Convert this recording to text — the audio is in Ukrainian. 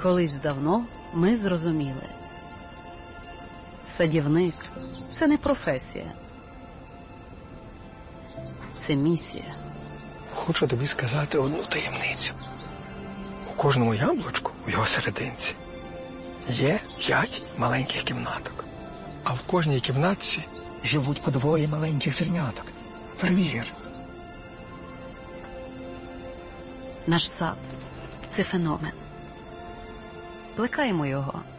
Колись давно ми зрозуміли. Садівник – це не професія. Це місія. Хочу тобі сказати одну таємницю. У кожному яблучку, в його серединці, є 5 маленьких кімнаток. А в кожній кімнатці живуть по 2 маленьких зерняток. Перевір. Наш сад – це феномен. Плекаємо його